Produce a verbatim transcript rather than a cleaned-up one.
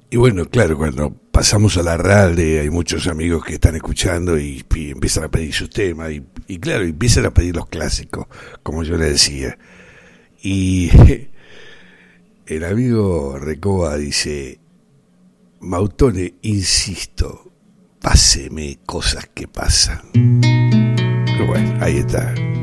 Y bueno, claro, cuando pasamos a la RALDE hay muchos amigos que están escuchando y, y empiezan a pedir sus temas y, y claro, empiezan a pedir los clásicos, como yo le decía. Y el amigo Recoba dice: Mautone, insisto, páseme cosas que pasan. Pero bueno, ahí está.